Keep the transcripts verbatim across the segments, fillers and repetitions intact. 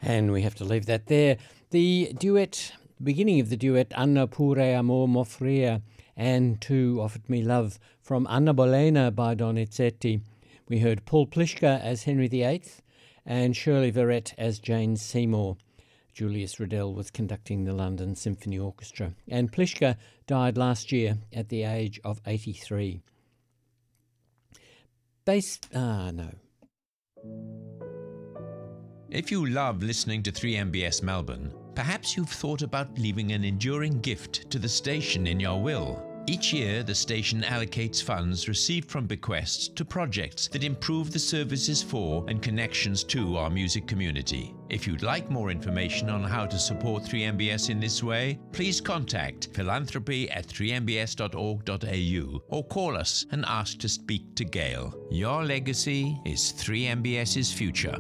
And we have to leave that there. The duet, beginning of the duet, Anna pure amor m'offria, and Tu offered me love, from Anna Bolena by Donizetti. We heard Paul Pliszka as Henry the Eighth and Shirley Verrett as Jane Seymour. Julius Riddell was conducting the London Symphony Orchestra. And Pliszka died last year at the age of eighty-three. Bass... Ah, no. If you love listening to three M B S Melbourne, perhaps you've thought about leaving an enduring gift to the station in your will. Each year, the station allocates funds received from bequests to projects that improve the services for and connections to our music community. If you'd like more information on how to support three M B S in this way, please contact philanthropy at three m b s dot org dot a u or call us and ask to speak to Gail. Your legacy is three M B S's future.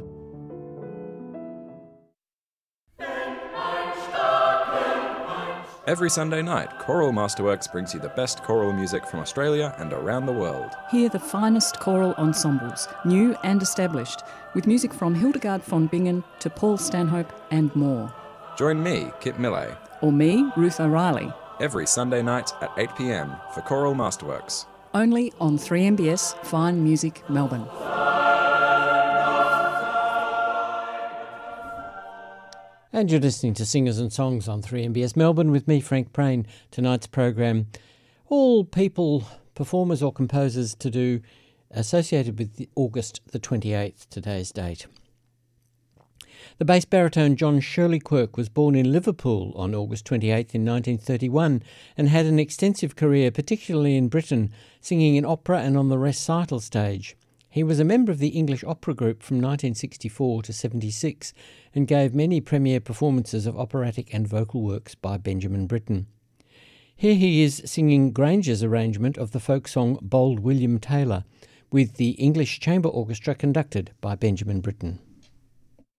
Every Sunday night, Choral Masterworks brings you the best choral music from Australia and around the world. Hear the finest choral ensembles, new and established, with music from Hildegard von Bingen to Paul Stanhope and more. Join me, Kit Millay, or me, Ruth O'Reilly, every Sunday night at eight p m for Choral Masterworks. Only on three M B S Fine Music Melbourne. And you're listening to Singers and Songs on three M B S Melbourne with me, Frank Prain. Tonight's program, all people, performers or composers to do associated with the August the twenty-eighth, today's date. The bass baritone John Shirley Quirk was born in Liverpool on August twenty-eighth in nineteen thirty-one and had an extensive career, particularly in Britain, singing in opera and on the recital stage. He was a member of the English Opera Group from nineteen sixty-four to seventy-six and gave many premiere performances of operatic and vocal works by Benjamin Britten. Here he is singing Granger's arrangement of the folk song Bold William Taylor with the English Chamber Orchestra conducted by Benjamin Britten.